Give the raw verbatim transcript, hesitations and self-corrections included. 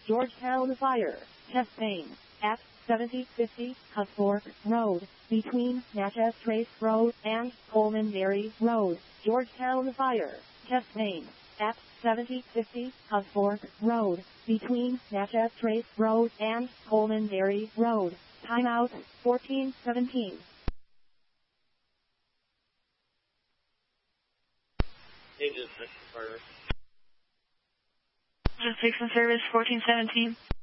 Georgetown Fire, test main, at seventy fifty Husfork Road, between Natchez Trace Road and Coleman Dairy Road. Georgetown Fire, test main, at seventy fifty Husfork Road, between Natchez Trace Road and Coleman Dairy Road. Timeout, fourteen seventeen. Agent, Mister Carter. Just fixing service, fourteen seventeen.